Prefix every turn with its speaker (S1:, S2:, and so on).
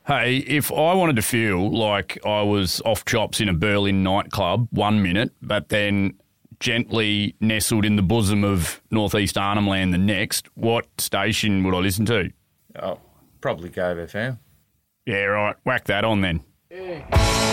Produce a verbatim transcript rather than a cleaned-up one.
S1: Hey, if I wanted to feel like I was off chops in a Berlin nightclub one minute, but then gently nestled in the bosom of northeast Arnhem Land the next, what station would I listen to?
S2: Oh, probably Gove F M.
S1: Yeah, right. Whack that on then. Yeah.